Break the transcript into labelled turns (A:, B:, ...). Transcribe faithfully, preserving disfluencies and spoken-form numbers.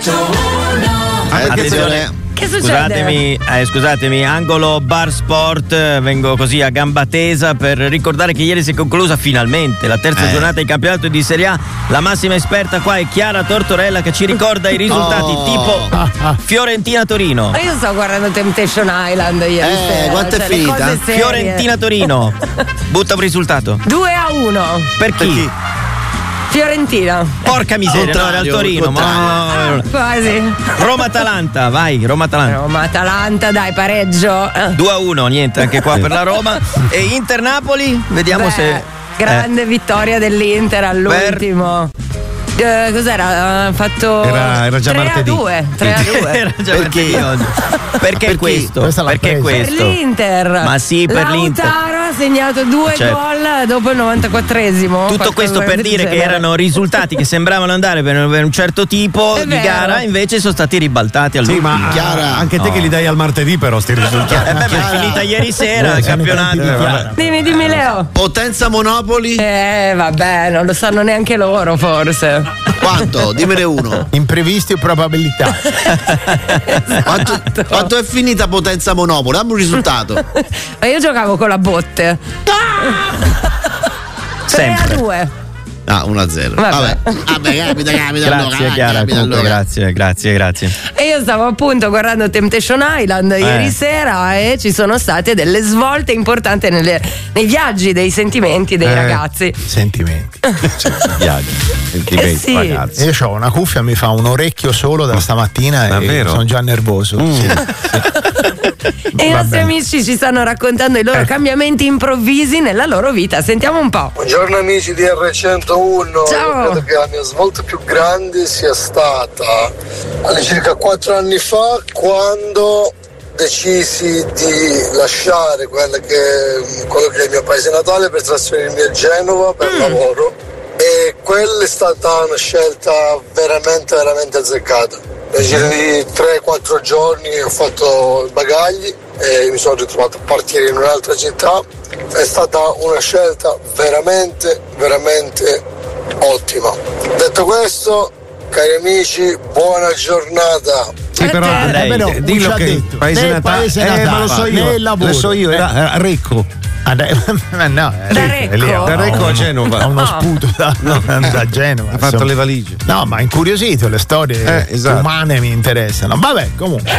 A: Attenzione.
B: Che succede?
A: Scusatemi, eh, scusatemi, angolo Bar Sport, vengo così a gamba tesa per ricordare che ieri si è conclusa finalmente la terza
C: Eh.
A: giornata di campionato di Serie A. La massima esperta qua è Chiara Tortorella che ci ricorda i risultati
C: Oh.
A: tipo Fiorentina-Torino.
B: Ma io sto guardando Temptation Island ieri
C: Eh,
B: sera.
C: quanto è
B: cioè, le
C: finita?
B: cose serie.
A: Fiorentina-Torino. Butta un risultato.
B: due a uno.
A: Per chi?
B: Fiorentina.
A: Porca miseria, no, era il
C: Contrario,
A: Torino. Ma...
B: Ah, quasi.
A: Roma-Atalanta, vai, Roma-Atalanta.
B: Roma Atalanta, dai, pareggio. Eh.
A: due a uno, niente anche qua per la Roma. E Inter-Napoli, vediamo
B: Beh,
A: se...
B: grande vittoria dell'Inter all'ultimo. Eh, cos'era? Ha fatto
D: Era- era già martedì.
B: tre a due.
A: Era già
C: Perché?
A: martedì oggi. Perché
C: Perché?
A: questo?
D: Questa l'ha
A: Perché
D: presa.
B: Per
A: questo?
B: l'Inter.
A: Ma sì, per l'Inter.
B: Lautaro ha segnato due
A: Certo.
B: gol dopo il novantaquattresimo.
A: Tutto
B: Qualcosa
A: questo per
B: del
A: dire che
B: genere.
A: erano risultati che sembravano andare per per un certo tipo
B: È
A: di
B: vero.
A: gara, invece sono stati ribaltati
D: Sì,
A: all'ultimo.
D: ma
C: Chiara.
D: anche te
A: No.
D: che li dai al martedì, però, sti risultati.
A: Eh beh, ma è
C: Chiara.
A: finita ieri sera
D: Eh,
A: il
D: siamo in
A: campionato.
D: tempi di
A: eh,
D: Chiara.
A: vabbè.
B: Dimmi, dimmi Leo.
C: Potenza Monopoli?
B: Eh, vabbè, non lo sanno neanche loro, forse.
C: Quanto? Dimmene uno.
D: Imprevisti o probabilità?
C: Quanto, quanto è finita Potenza Monopoli? Dammi un risultato.
B: Ma io giocavo con la botte. tre a
A: Sempre.
B: due.
C: Ah, uno a zero.
B: Vabbè.
C: Vabbè. Vabbè, capita, capita.
A: Grazie
C: allora,
A: Chiara,
C: capita,
A: comunque,
C: allora.
A: grazie, grazie, grazie.
B: E io stavo appunto guardando Temptation Island ieri
A: Eh.
B: sera e ci sono state delle svolte importanti nelle- nei viaggi dei sentimenti dei
D: Eh,
B: ragazzi.
D: Sentimenti.
A: Viaggi, sentimenti,
B: Eh sì.
A: ragazzi.
D: Io ho una cuffia, mi fa un orecchio solo da stamattina e
E: Davvero?
D: sono già nervoso. Sì.
B: E i
D: Va
B: nostri
D: bene.
B: amici ci stanno raccontando i loro
D: Eh.
B: cambiamenti improvvisi nella loro vita. Sentiamo un po'.
F: Buongiorno amici di R centouno,
B: Ciao.
F: io credo che la mia svolta più grande sia stata all'incirca quattro anni fa quando decisi di lasciare quella che, quello che è il mio paese natale per trasferirmi a Genova per lavoro e quella è stata una scelta veramente veramente azzeccata. Nel giro di tre quattro giorni ho fatto i bagagli e mi sono ritrovato a partire in un'altra città. È stata una scelta veramente, veramente ottima. Detto questo, cari amici, buona giornata.
D: Sì, però
B: Eh,
D: eh,
A: lei,
D: beh, no,
E: Eh, dillo
D: non ci ha
E: che
D: detto.
E: paese
D: Né
E: natale,
D: paese
E: eh,
D: natale,
E: ma lo so io,
D: né lavoro.
E: lo so io, era era Recco.
D: Ah, dai, ma no, è
B: Da
D: Recco, è lì,
B: Recco?
D: ha
E: Da Recco
D: uno-
E: a Genova.
D: Ha uno
B: Ah.
D: sputo da, da Genova.
E: Ha fatto
D: insomma.
E: le valigie.
D: No, ma incuriosito, le storie
E: Eh, esatto.
D: umane mi interessano. Vabbè, comunque.